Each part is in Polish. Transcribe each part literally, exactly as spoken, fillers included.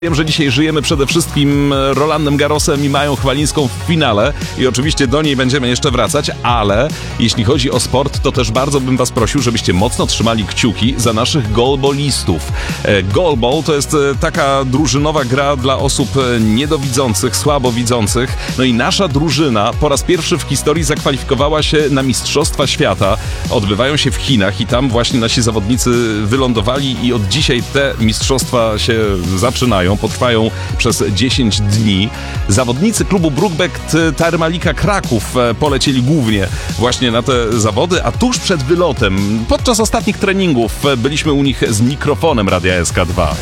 Wiem, że dzisiaj żyjemy przede wszystkim Rolandem Garrosem i Mają Chwalińską w finale i oczywiście do niej będziemy jeszcze wracać, ale jeśli chodzi o sport, to też bardzo bym was prosił, żebyście mocno trzymali kciuki za naszych goalballistów. Goalball to jest taka drużynowa gra dla osób niedowidzących, słabowidzących. No i nasza drużyna po raz pierwszy w historii zakwalifikowała się na Mistrzostwa Świata. Odbywają się w Chinach i tam właśnie nasi zawodnicy wylądowali i od dzisiaj te mistrzostwa się zaczynają. Potrwają przez dziesięć dni. Zawodnicy klubu Brookbet Tarmalika Kraków polecieli głównie właśnie na te zawody, a tuż przed wylotem, podczas ostatnich treningów, byliśmy u nich z mikrofonem Radia S K dwa.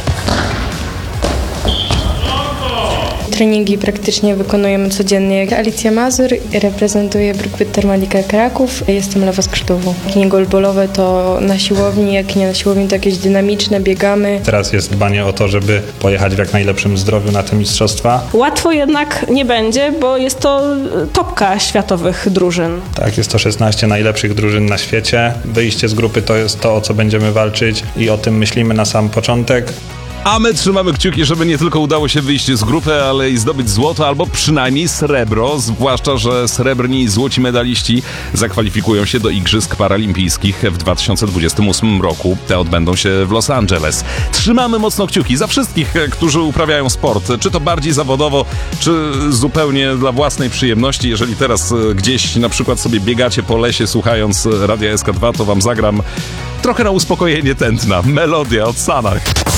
Treningi praktycznie wykonujemy codziennie. Alicja Mazur, reprezentuję Brookbet Tarmalika Kraków. Jestem lewoskrzydłową. Jak nie goalballowe, to na siłowni, jak nie na siłowni, to jakieś dynamiczne, biegamy. Teraz jest dbanie o to, żeby pojechać w jak najlepszym zdrowiu na te mistrzostwa. Łatwo jednak nie będzie, bo jest to topka światowych drużyn. Tak, jest to szesnaście najlepszych drużyn na świecie. Wyjście z grupy to jest to, o co będziemy walczyć i o tym myślimy na sam początek. A my trzymamy kciuki, żeby nie tylko udało się wyjść z grupy, ale i zdobyć złoto albo przynajmniej srebro, zwłaszcza że srebrni i złoci medaliści zakwalifikują się do Igrzysk Paralimpijskich w dwa tysiące dwudziestym ósmym roku. Te odbędą się w Los Angeles. Trzymamy mocno kciuki za wszystkich, którzy uprawiają sport, czy to bardziej zawodowo, czy zupełnie dla własnej przyjemności. Jeżeli teraz gdzieś na przykład sobie biegacie po lesie słuchając Radia S K dwa, to wam zagram trochę na uspokojenie tętna. Melodia od Sanach.